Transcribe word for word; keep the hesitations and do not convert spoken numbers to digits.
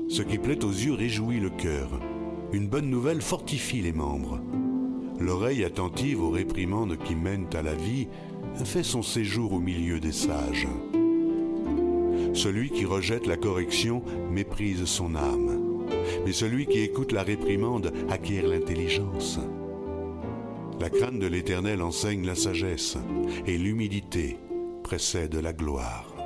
Ce qui plaît aux yeux réjouit le cœur. Une bonne nouvelle fortifie les membres. L'oreille attentive aux réprimandes qui mènent à la vie fait son séjour au milieu des sages. Celui qui rejette la correction méprise son âme, mais celui qui écoute la réprimande acquiert l'intelligence. La crainte de l'Éternel enseigne la sagesse, et l'humilité précède la gloire.